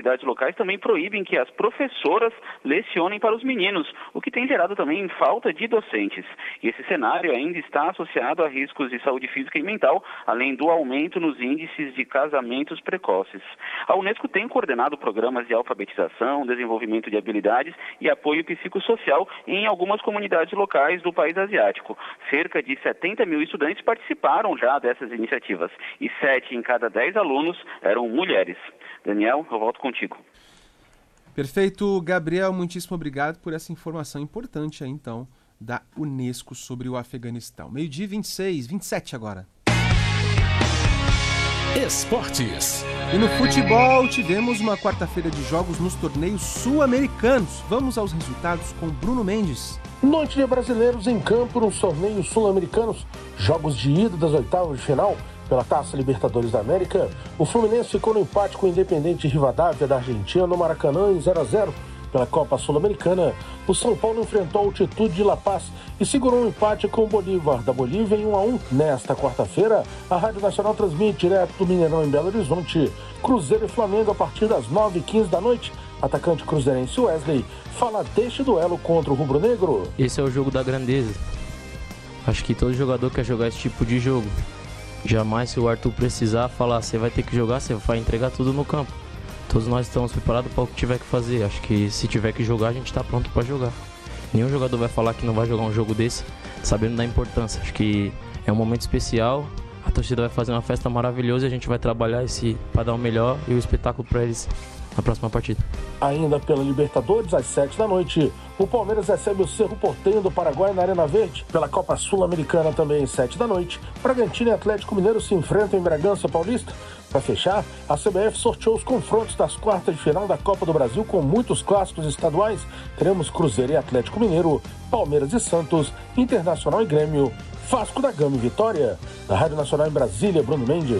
autoridades locais também proíbem que as professoras lecionem para os meninos, o que tem gerado também falta de docentes. E esse cenário ainda está associado a riscos de saúde física e mental, além do aumento nos índices de casamentos precoces. A Unesco tem coordenado programas de alfabetização, desenvolvimento de habilidades e apoio psicossocial em algumas comunidades locais do país asiático. Cerca de 70 mil estudantes participaram já dessas iniciativas e 7 em cada 10 alunos eram mulheres. Daniel, eu volto contigo. Perfeito, Gabriel, muitíssimo obrigado por essa informação importante aí, então, da Unesco sobre o Afeganistão. 12h26, 27 agora. Esportes. E no futebol tivemos uma quarta-feira de jogos nos torneios sul-americanos. Vamos aos resultados com Bruno Mendes. Noite de brasileiros em campo nos torneios sul-americanos. Jogos de ida das oitavas de final pela Taça Libertadores da América. O Fluminense ficou no empate com o Independente Rivadavia da Argentina no Maracanã em 0-0. Pela Copa Sul-Americana, o São Paulo enfrentou a Altitude de La Paz e segurou um empate com o Bolívar da Bolívia em 1-1. Nesta quarta-feira, a Rádio Nacional transmite direto do Mineirão em Belo Horizonte Cruzeiro e Flamengo a partir das 9h15 da noite. Atacante cruzeirense Wesley fala deste duelo contra o rubro-negro. Esse é o jogo da grandeza. Acho que todo jogador quer jogar esse tipo de jogo. Jamais, se o Arthur precisar falar, você vai ter que jogar, você vai entregar tudo no campo. Todos nós estamos preparados para o que tiver que fazer. Acho que se tiver que jogar, a gente está pronto para jogar. Nenhum jogador vai falar que não vai jogar um jogo desse, sabendo da importância. Acho que é um momento especial. A torcida vai fazer uma festa maravilhosa e a gente vai trabalhar para dar o melhor e o espetáculo para eles na próxima partida. Ainda pela Libertadores, às 7 da noite, o Palmeiras recebe o Cerro Porteño do Paraguai na Arena Verde. Pela Copa Sul-Americana também às 7 da noite, Bragantino e Atlético Mineiro se enfrentam em Bragança Paulista. Para fechar, a CBF sorteou os confrontos das quartas de final da Copa do Brasil com muitos clássicos estaduais. Teremos Cruzeiro e Atlético Mineiro, Palmeiras e Santos, Internacional e Grêmio, Vasco da Gama e Vitória. Da Rádio Nacional em Brasília, Bruno Mendes.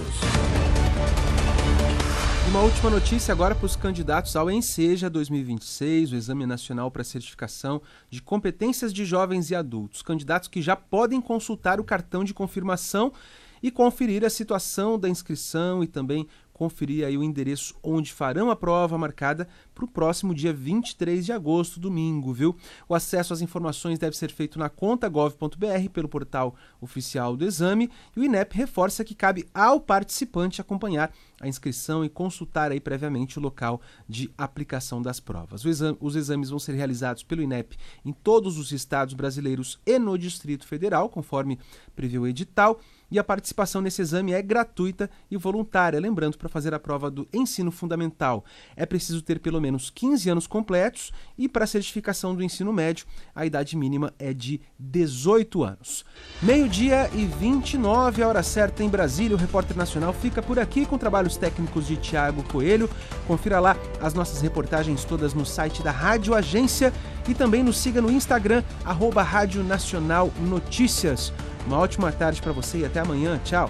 Uma última notícia agora para os candidatos ao ENSEJA 2026, o Exame Nacional para Certificação de Competências de Jovens e Adultos. Candidatos que já podem consultar o cartão de confirmação e conferir a situação da inscrição e também conferir aí o endereço onde farão a prova marcada para o próximo dia 23 de agosto, domingo, viu? O acesso às informações deve ser feito na conta gov.br pelo portal oficial do exame e o INEP reforça que cabe ao participante acompanhar a inscrição e consultar aí previamente o local de aplicação das provas. Os exames vão ser realizados pelo INEP em todos os estados brasileiros e no Distrito Federal, conforme prevê o edital, e a participação nesse exame é gratuita e voluntária. Lembrando, para fazer a prova do ensino fundamental é preciso ter pelo menos 15 anos completos e para a certificação do ensino médio a idade mínima é de 18 anos. 12h29, a hora certa em Brasília. O Repórter Nacional fica por aqui com trabalhos técnicos de Tiago Coelho. Confira lá as nossas reportagens todas no site da Rádio Agência e também nos siga no Instagram, @Rádio Nacional Notícias. Uma ótima tarde para você e até amanhã. Tchau.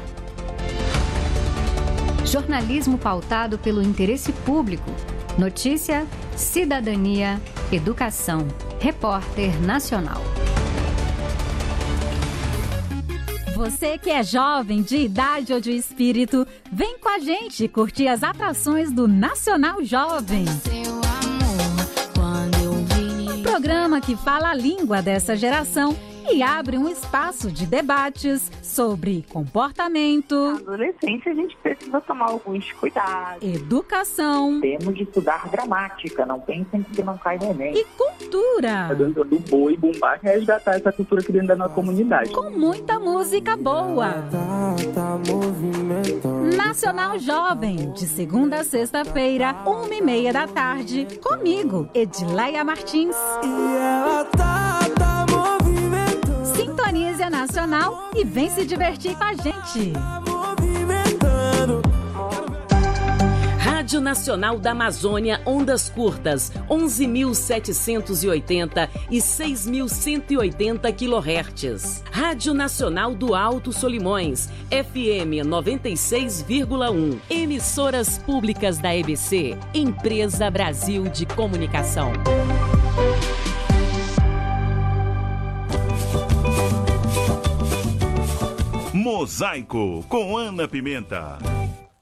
Jornalismo pautado pelo interesse público. Notícia, cidadania, educação. Repórter Nacional. Você que é jovem, de idade ou de espírito, vem com a gente curtir as atrações do Nacional Jovem. Programa que fala a língua dessa geração e abre um espaço de debates sobre comportamento. Na adolescência, a gente precisa tomar alguns cuidados. Educação. Temos de estudar gramática, não pensem que não cai no Enem. E cultura. A dança do boi bombar, resgatar essa cultura aqui dentro da nossa comunidade. Com muita música boa. Nacional Jovem, de segunda a sexta-feira, 1h30 da tarde. Comigo, Edileia Martins. E ela tá Sintonize a Nacional e vem se divertir com a gente. Rádio Nacional da Amazônia, ondas curtas, 11.780 e 6.180 kHz. Rádio Nacional do Alto Solimões, FM 96,1. Emissoras públicas da EBC, Empresa Brasil de Comunicação. Mosaico, com Ana Pimenta.